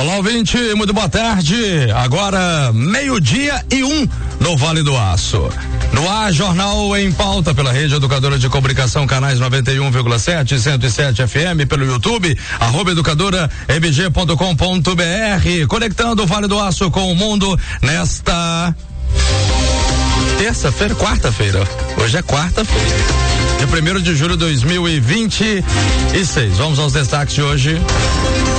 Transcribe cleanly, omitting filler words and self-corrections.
Olá, ouvinte, muito boa tarde. Agora 12:01 no Vale do Aço. No ar, Jornal em Pauta pela Rede Educadora de Comunicação, canais 91,7 e 107 FM, pelo YouTube, @educadora.mg.com.br, conectando o Vale do Aço com o mundo nesta quarta-feira. Hoje é quarta-feira, dia 1º de julho de 2026. Vamos aos destaques de hoje.